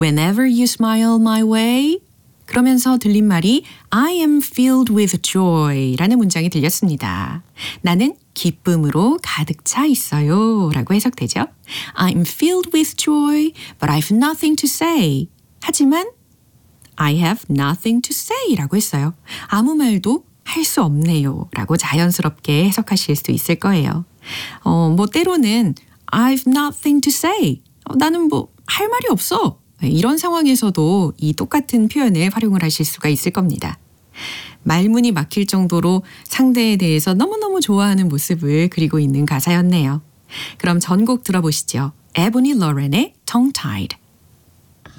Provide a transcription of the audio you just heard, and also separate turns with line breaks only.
Whenever you smile my way. 그러면서 들린 말이 I am filled with joy 라는 문장이 들렸습니다. 나는 기쁨으로 가득 차 있어요 라고 해석되죠. I'm filled with joy, but I've nothing to say. 하지만 I have nothing to say 라고 했어요. 아무 말도 할 수 없네요 라고 자연스럽게 해석하실 수 있을 거예요. 때로는 I've nothing to say. 나는 할 말이 없어. 이런 상황에서도 이 똑같은 표현을 활용을 하실 수가 있을 겁니다. 말문이 막힐 정도로 상대에 대해서 너무너무 좋아하는 모습을 그리고 있는 가사였네요. 그럼 전곡 들어보시죠. 에보니 로렌의 Tongue-Tied.